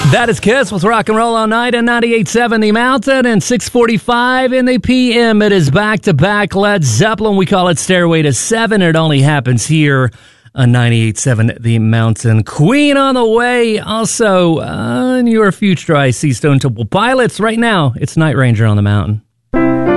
That is Kiss with Rock and Roll All Night and 98.7 The Mountain and 6:45 in the PM. It is back-to-back Led Zeppelin. We call it Stairway to Seven. It only happens here on 98.7 The Mountain. Queen on the way. Also, in your future, I see Stone Temple Pilots. Right now, it's Night Ranger on the Mountain.